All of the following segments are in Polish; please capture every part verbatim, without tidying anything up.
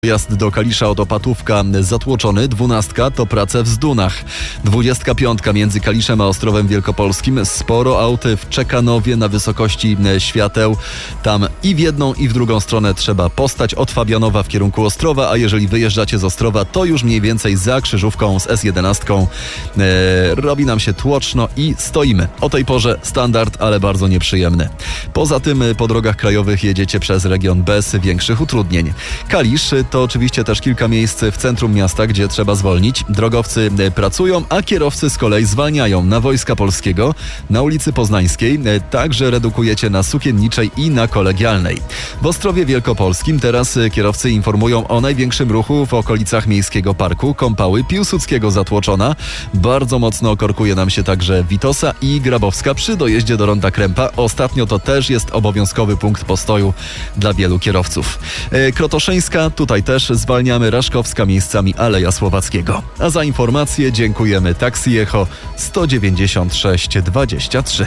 Jazd do Kalisza od Opatówka zatłoczony, dwunastka to prace w Zdunach. Dwudziestka piątka między Kaliszem a Ostrowem Wielkopolskim. Sporo aut w Czekanowie na wysokości świateł. Tam i w jedną i w drugą stronę trzeba postać od Fabianowa w kierunku Ostrowa, a jeżeli wyjeżdżacie z Ostrowa, to już mniej więcej za krzyżówką z S jedenaście e, robi nam się tłoczno i stoimy. O tej porze standard, ale bardzo nieprzyjemny. Poza tym po drogach krajowych jedziecie przez region bez większych utrudnień. Kalisz to oczywiście też kilka miejsc w centrum miasta, gdzie trzeba zwolnić. Drogowcy pracują, a kierowcy z kolei zwalniają na Wojska Polskiego, na ulicy Poznańskiej. Także redukujecie na Sukienniczej i na Kolegialnej. W Ostrowie Wielkopolskim teraz kierowcy informują o największym ruchu w okolicach Miejskiego Parku. Kąpały Piłsudskiego zatłoczona. Bardzo mocno korkuje nam się także Witosa i Grabowska przy dojeździe do Ronda Krępa. Ostatnio to też jest obowiązkowy punkt postoju dla wielu kierowców. Krotoszyńska, tutaj też zwalniamy. Raszkowska, miejscami Aleja Słowackiego. A za informacje dziękujemy Taxi Echo sto dziewięćdziesiąt sześć dwadzieścia trzy.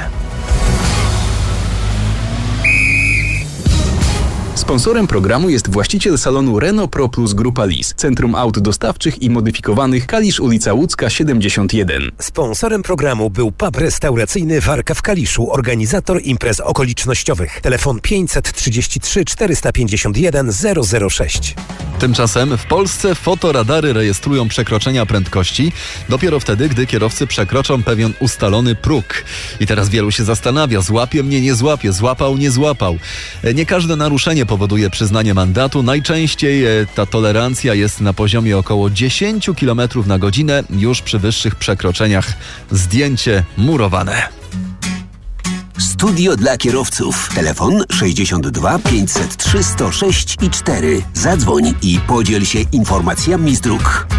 Sponsorem programu jest właściciel salonu Renault Pro Plus Grupa Lis, Centrum Aut Dostawczych i Modyfikowanych, Kalisz, ulica Łódzka siedemdziesiąt jeden. Sponsorem programu był pub restauracyjny Warka w Kaliszu, organizator imprez okolicznościowych. Telefon pięćset trzydzieści trzy czterysta pięćdziesiąt jeden zero zero sześć. Tymczasem w Polsce fotoradary rejestrują przekroczenia prędkości dopiero wtedy, gdy kierowcy przekroczą pewien ustalony próg. I teraz wielu się zastanawia, złapie mnie, nie złapie, złapał, nie złapał. Nie każde naruszenie powoduje przyznanie mandatu. Najczęściej ta tolerancja jest na poziomie około dziesięć kilometrów na godzinę, już przy wyższych przekroczeniach zdjęcie murowane. Studio dla kierowców. Telefon sześćdziesiąt dwa pięćset trzy sto sześć i cztery. Zadzwoń i podziel się informacjami z dróg.